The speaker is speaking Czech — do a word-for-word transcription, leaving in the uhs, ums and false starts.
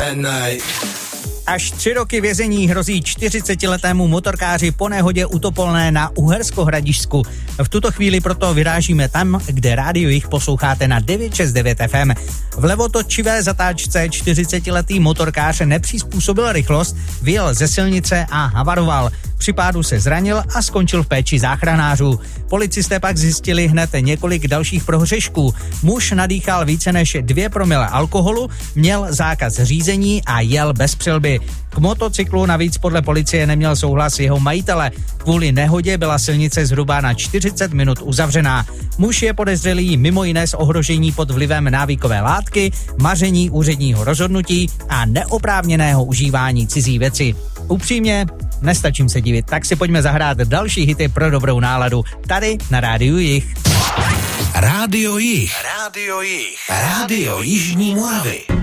at night. Až tři roky vězení hrozí čtyřicetiletému motorkáři po nehodě u Topolné na Uherskohradišsku. V tuto chvíli proto vyrážíme tam, kde rádio jich posloucháte na devět šest devět ef em. V levotočivé zatáčce čtyřicetiletý motorkář nepřizpůsobil rychlost, vyjel ze silnice a havaroval. Při pádu se zranil a skončil v péči záchranářů. Policisté pak zjistili hned několik dalších prohřešků. Muž nadýchal více než dvě promile alkoholu, měl zákaz řízení a jel bez přilby. K motocyklu navíc podle policie neměl souhlas jeho majitele. Kvůli nehodě byla silnice zhruba na čtyřicet minut uzavřená. Muž je podezřelý mimo jiné z ohrožení pod vlivem návykové látky, maření úředního rozhodnutí a neoprávněného užívání cizí věci. Upřímně, nestačím se divit, tak si pojďme zahrát další hity pro dobrou náladu tady na Rádiu Jih. Rádio Jih. Rádio Jih. Rádio Jižní Moravy.